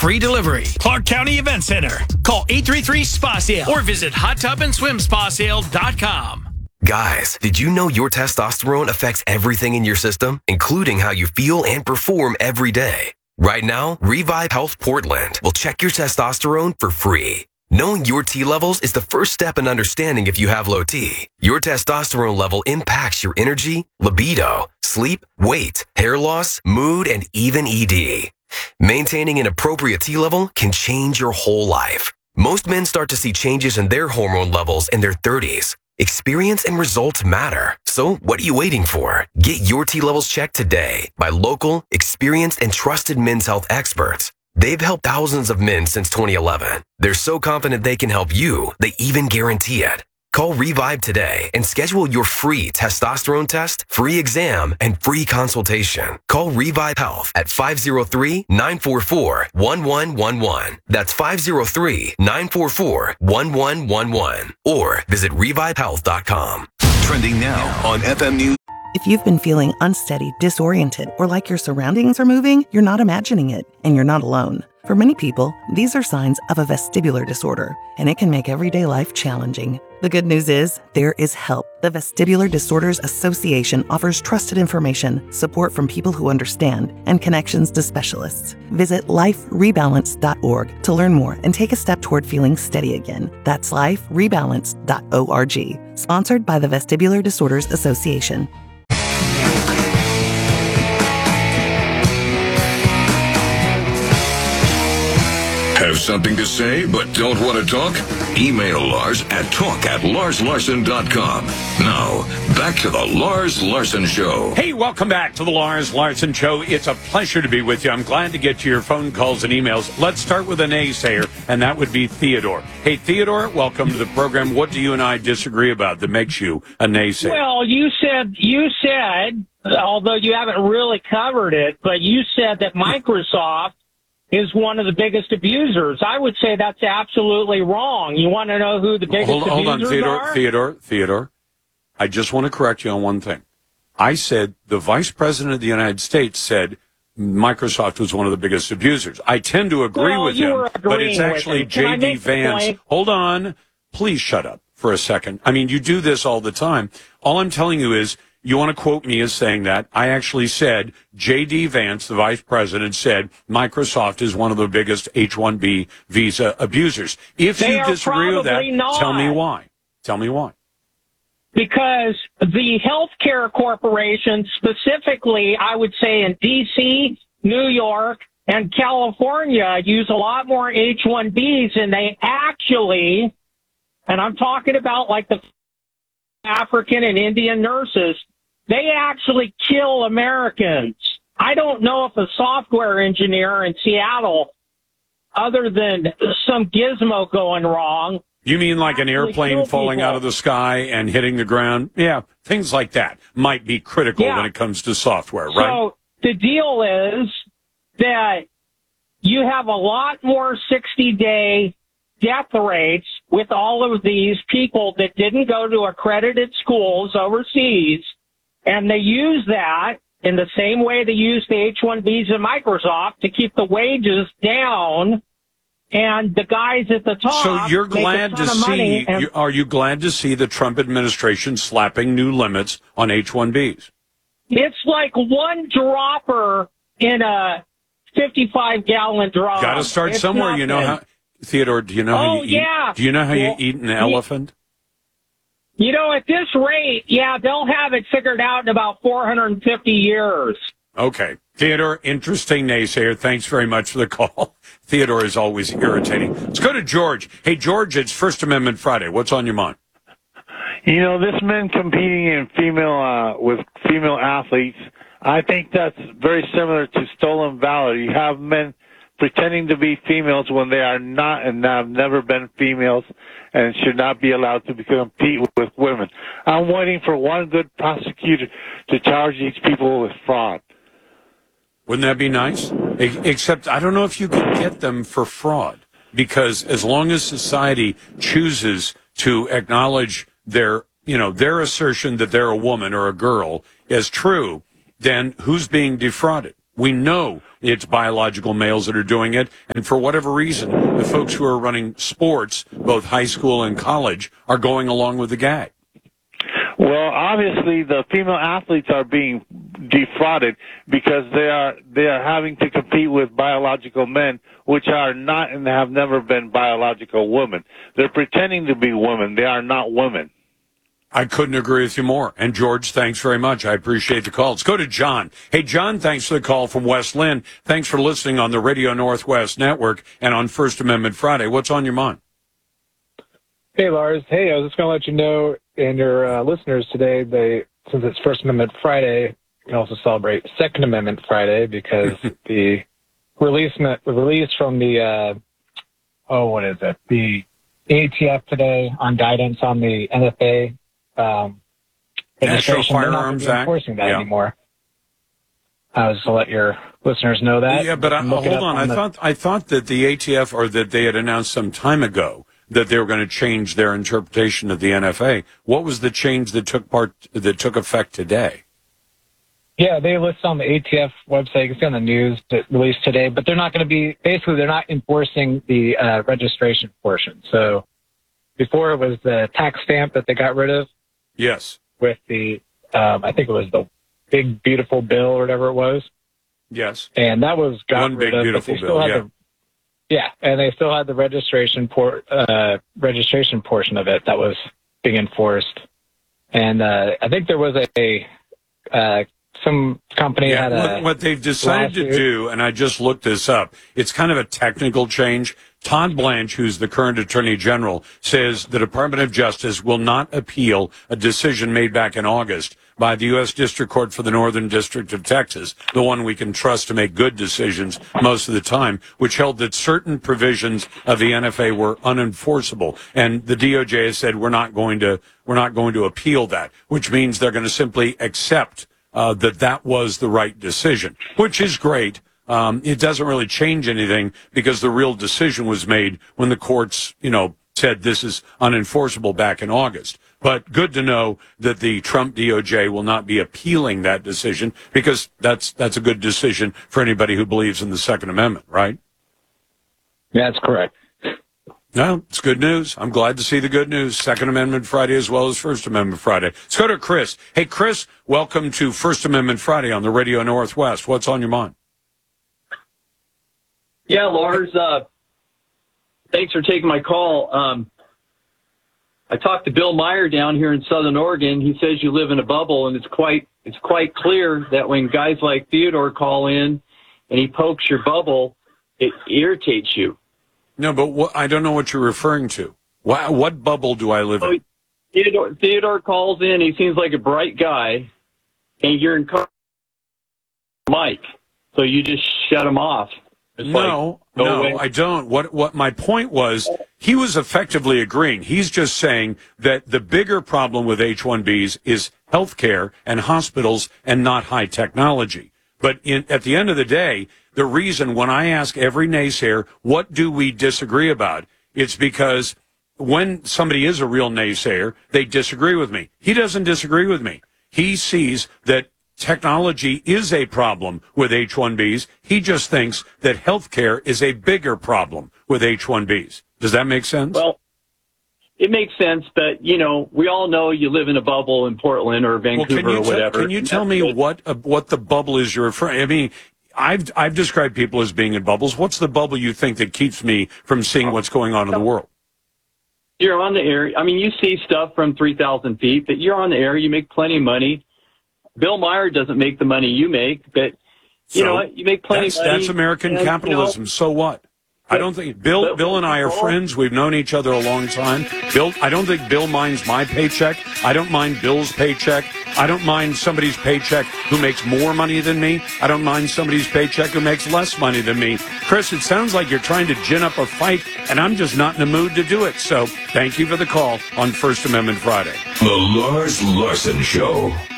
free delivery. Clark County Event Center. Call 833-SPA-SALE or visit hottubandSwimSpaSale.com. Guys, did you know your testosterone affects everything in your system, including how you feel and perform every day? Right now, Revive Health Portland will check your testosterone for free. Knowing your T levels is the first step in understanding if you have low T. Your testosterone level impacts your energy, libido, sleep, weight, hair loss, mood, and even ED. Maintaining an appropriate T level can change your whole life. Most men start to see changes in their hormone levels in their 30s. Experience and results matter. So what are you waiting for? Get your T levels checked today by local, experienced, and trusted men's health experts. They've helped thousands of men since 2011. They're so confident they can help you, they even guarantee it. Call Revive today and schedule your free testosterone test, free exam, and free consultation. Call Revive Health at 503-944-1111. That's 503-944-1111. Or visit revivehealth.com. Trending now on FM News. If you've been feeling unsteady, disoriented, or like your surroundings are moving, you're not imagining it, and you're not alone. For many people, these are signs of a vestibular disorder, and it can make everyday life challenging. The good news is, there is help. The Vestibular Disorders Association offers trusted information, support from people who understand, and connections to specialists. Visit liferebalance.org to learn more and take a step toward feeling steady again. That's liferebalance.org. Sponsored by the Vestibular Disorders Association. Have something to say but don't want to talk? Email Lars at talk@LarsLarson.com. Now, back to the Lars Larson Show. Hey, welcome back to the Lars Larson Show. It's a pleasure to be with you. I'm glad to get to your phone calls and emails. Let's start with a naysayer, and that would be Theodore. Hey, Theodore, welcome to the program. What do you and I disagree about that makes you a naysayer? Well, you said, although you haven't really covered it, but you said that Microsoft is one of the biggest abusers. I would say that's absolutely wrong. You want to know who the biggest abusers hold on, are? Theodore. I just want to correct you on one thing. I said the Vice President of the United States said Microsoft was one of the biggest abusers. I tend to agree with him, but it's actually J.D. Vance. Hold on. Please shut up for a second. I mean, you do this all the time. All I'm telling you is, you want to quote me as saying that? I actually said J.D. Vance, the vice president, said Microsoft is one of the biggest H-1B visa abusers. If you disagree with that, tell me why. Tell me why. Because the healthcare corporations, specifically, I would say in D.C., New York, and California, use a lot more H-1Bs, and they actually, and I'm talking about like the African and Indian nurses, they actually kill Americans. I don't know if a software engineer in Seattle, other than some gizmo going wrong. You mean like an airplane falling out of the sky and hitting the ground? Yeah, things like that might be critical when it comes to software, right? So the deal is that you have a lot more 60-day death rates with all of these people that didn't go to accredited schools overseas, and they use that in the same way they use the H-1Bs at Microsoft to keep the wages down, and the guys at the top. So you're glad to see? Are you glad to see the Trump administration slapping new limits on H-1Bs? It's like one dropper in a 55-gallon drum. Got to start somewhere. Nothing. You know how, Theodore? Do you know how you eat? Do you know how you eat an elephant? You know, at this rate, they'll have it figured out in about 450 years. Okay. Theodore, interesting naysayer. Thanks very much for the call. Theodore is always irritating. Let's go to George. Hey, George, it's First Amendment Friday. What's on your mind? You know, this men competing in with female athletes, I think that's very similar to stolen valor. You have men pretending to be females when they are not and have never been females and should not be allowed to compete with women. I'm waiting for one good prosecutor to charge these people with fraud. Wouldn't that be nice? Except I don't know if you can get them for fraud, because as long as society chooses to acknowledge their assertion that they're a woman or a girl as true, then who's being defrauded? We know it's biological males that are doing it. And for whatever reason, the folks who are running sports, both high school and college, are going along with the gag. Well, obviously, the female athletes are being defrauded because they are having to compete with biological men, which are not and have never been biological women. They're pretending to be women. They are not women. I couldn't agree with you more. And, George, thanks very much. I appreciate the call. Let's go to John. Hey, John, thanks for the call from West Lynn. Thanks for listening on the Radio Northwest Network and on First Amendment Friday. What's on your mind? Hey, Lars. Hey, I was just going to let you know, and your listeners today, since it's First Amendment Friday, you can also celebrate Second Amendment Friday because the release from the, the ATF today on guidance on the NFA National Firearms Act. Enforcing that anymore. I was to let your listeners know that. Yeah, but hold on. I thought that the ATF, or that they had announced some time ago that they were going to change their interpretation of the NFA. What was the change that took effect today? Yeah, they list on the ATF website. You can see on the news that released today, but they're not going to be, basically they're not enforcing the registration portion. So before it was the tax stamp that they got rid of. Yes. With the, I think it was the Big Beautiful Bill or whatever it was. Yes. And that was got rid of. One Big Beautiful Bill, yeah, and they still had the registration portion of it that was being enforced. And I think there was some company had what they've decided to do, and I just looked this up, it's kind of a technical change. Todd Blanche, who's the current Attorney General, says the Department of Justice will not appeal a decision made back in August by the U.S. District Court for the Northern District of Texas, the one we can trust to make good decisions most of the time, which held that certain provisions of the NFA were unenforceable. And the DOJ has said we're not going to appeal that, which means they're going to simply accept that was the right decision, which is great. It doesn't really change anything because the real decision was made when the courts, said this is unenforceable back in August. But good to know that the Trump DOJ will not be appealing that decision because that's a good decision for anybody who believes in the Second Amendment, right? Yeah, that's correct. No, it's good news. I'm glad to see the good news. Second Amendment Friday as well as First Amendment Friday. Let's go to Chris. Hey, Chris, welcome to First Amendment Friday on the Radio Northwest. What's on your mind? Yeah, Lars, thanks for taking my call. I talked to Bill Meyer down here in Southern Oregon. He says you live in a bubble, and it's quite clear that when guys like Theodore call in and he pokes your bubble, it irritates you. No, but I don't know what you're referring to. What bubble do I live in? Theodore calls in. He seems like a bright guy, and you're in Mike, so you just shut him off. No, I don't. What my point was, he was effectively agreeing. He's just saying that the bigger problem with H-1Bs is healthcare and hospitals and not high technology. But at the end of the day, the reason when I ask every naysayer, what do we disagree about? It's because when somebody is a real naysayer, they disagree with me. He doesn't disagree with me. He sees that technology is a problem with H-1Bs. He just thinks that healthcare is a bigger problem with H-1Bs. Does that make sense? Well, it makes sense, but, we all know you live in a bubble in Portland or Vancouver or whatever. Can you tell me what the bubble is you're referring? I mean, I've described people as being in bubbles. What's the bubble you think that keeps me from seeing what's going on in the world? You're on the air. I mean, you see stuff from 3,000 feet, but you're on the air. You make plenty of money. Bill Meyer doesn't make the money you make, but you know what? You make plenty of money. That's American capitalism. So what? I don't think Bill and I are friends. We've known each other a long time. I don't think Bill minds my paycheck. I don't mind Bill's paycheck. I don't mind somebody's paycheck who makes more money than me. I don't mind somebody's paycheck who makes less money than me. Chris, it sounds like you're trying to gin up a fight, and I'm just not in the mood to do it. So thank you for the call on First Amendment Friday. The Lars Larson Show.